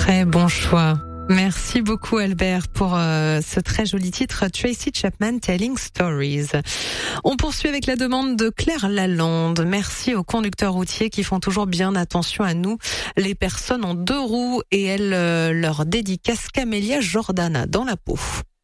Très bon choix. Merci beaucoup Albert pour ce très joli titre Tracy Chapman Telling Stories. On poursuit avec la demande de Claire Lalande. Merci aux conducteurs routiers qui font toujours bien attention à nous, les personnes en deux roues, et elle leur dédicace Camélia Jordana dans la peau.